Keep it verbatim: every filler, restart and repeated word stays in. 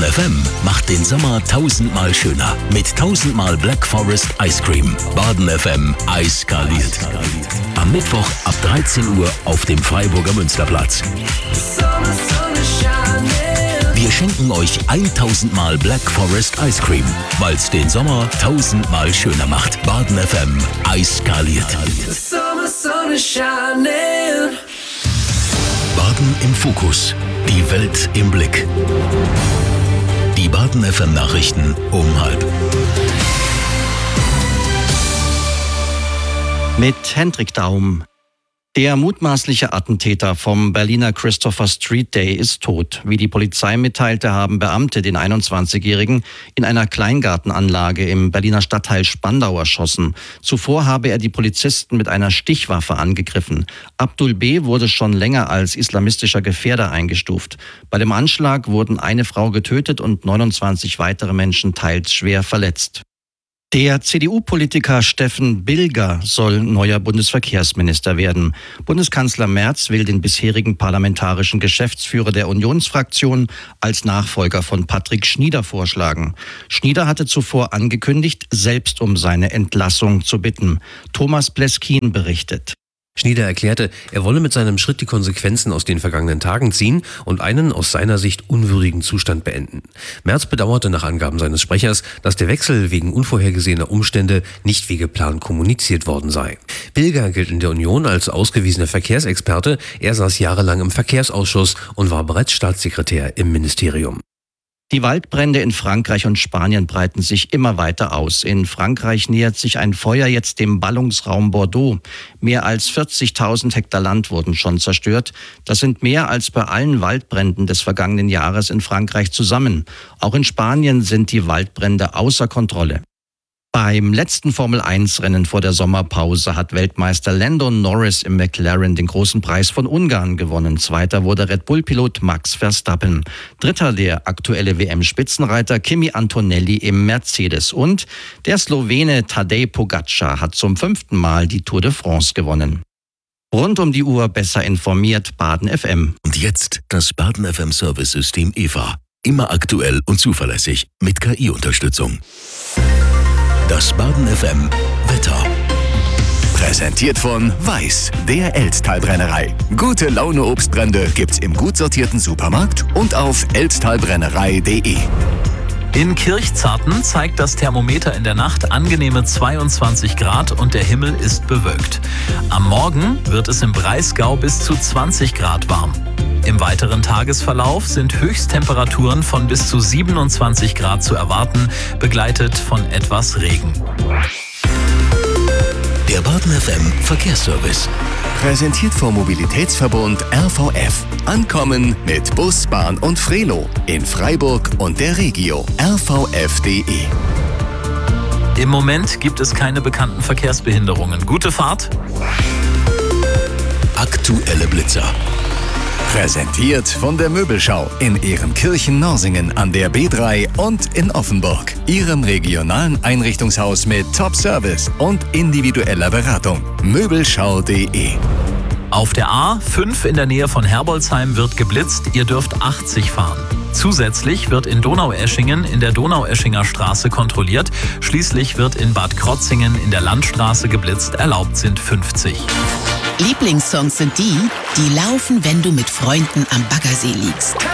F M macht den Sommer tausendmal schöner mit tausendmal Black Forest Ice Cream. Baden F M eiskaliert. Am Mittwoch ab dreizehn Uhr auf dem Freiburger Münsterplatz. Wir schenken euch tausendmal Black Forest Ice Cream, weil es den Sommer tausendmal schöner macht. Baden F M eiskaliert. Baden im Fokus. Die Welt im Blick. Die Baden F M Nachrichten um halb. Mit Hendrik Daum. Der mutmaßliche Attentäter vom Berliner Christopher Street Day ist tot. Wie die Polizei mitteilte, haben Beamte den einundzwanzigjährigen in einer Kleingartenanlage im Berliner Stadtteil Spandau erschossen. Zuvor habe er die Polizisten mit einer Stichwaffe angegriffen. Abdul B. wurde schon länger als islamistischer Gefährder eingestuft. Bei dem Anschlag wurden eine Frau getötet und neunundzwanzig weitere Menschen teils schwer verletzt. Der C D U-Politiker Steffen Bilger soll neuer Bundesverkehrsminister werden. Bundeskanzler Merz will den bisherigen parlamentarischen Geschäftsführer der Unionsfraktion als Nachfolger von Patrick Schnieder vorschlagen. Schnieder hatte zuvor angekündigt, selbst um seine Entlassung zu bitten. Thomas Pleskin berichtet. Schnieder erklärte, er wolle mit seinem Schritt die Konsequenzen aus den vergangenen Tagen ziehen und einen aus seiner Sicht unwürdigen Zustand beenden. Merz bedauerte nach Angaben seines Sprechers, dass der Wechsel wegen unvorhergesehener Umstände nicht wie geplant kommuniziert worden sei. Bilger gilt in der Union als ausgewiesener Verkehrsexperte. Er saß jahrelang im Verkehrsausschuss und war bereits Staatssekretär im Ministerium. Die Waldbrände in Frankreich und Spanien breiten sich immer weiter aus. In Frankreich nähert sich ein Feuer jetzt dem Ballungsraum Bordeaux. Mehr als vierzigtausend Hektar Land wurden schon zerstört. Das sind mehr als bei allen Waldbränden des vergangenen Jahres in Frankreich zusammen. Auch in Spanien sind die Waldbrände außer Kontrolle. Beim letzten Formel eins Rennen vor der Sommerpause hat Weltmeister Lando Norris im McLaren den großen Preis von Ungarn gewonnen. Zweiter wurde Red Bull-Pilot Max Verstappen. Dritter der aktuelle W M-Spitzenreiter Kimi Antonelli im Mercedes. Und der Slowene Tadej Pogačar hat zum fünften Mal die Tour de France gewonnen. Rund um die Uhr besser informiert, Baden F M. Und jetzt das Baden F M Service-System E V A. Immer aktuell und zuverlässig mit K I-Unterstützung. Das Baden F M Wetter. Präsentiert von Weiß, der Elsttalbrennerei. Gute Laune Obstbrände gibt's im gut sortierten Supermarkt und auf elsttalbrennerei punkt de. In Kirchzarten zeigt das Thermometer in der Nacht angenehme zweiundzwanzig Grad und der Himmel ist bewölkt. Am Morgen wird es im Breisgau bis zu zwanzig Grad warm. Im weiteren Tagesverlauf sind Höchsttemperaturen von bis zu siebenundzwanzig Grad zu erwarten, begleitet von etwas Regen. Der Baden F M Verkehrsservice. Präsentiert vom Mobilitätsverbund R V F. Ankommen mit Bus, Bahn und Frelo in Freiburg und der Regio. r v f punkt de. Im Moment gibt es keine bekannten Verkehrsbehinderungen. Gute Fahrt. Aktuelle Blitzer. Präsentiert von der Möbelschau in Ehrenkirchen-Norsingen an der B drei und in Offenburg. Ihrem regionalen Einrichtungshaus mit Top-Service und individueller Beratung. Möbelschau punkt de. Auf der A fünf in der Nähe von Herbolzheim wird geblitzt. Ihr dürft achtzig fahren. Zusätzlich wird in Donaueschingen in der Donaueschinger Straße kontrolliert. Schließlich wird in Bad Krotzingen in der Landstraße geblitzt. Erlaubt sind fünfzig. Lieblingssongs sind die, die laufen, wenn du mit Freunden am Baggersee liegst.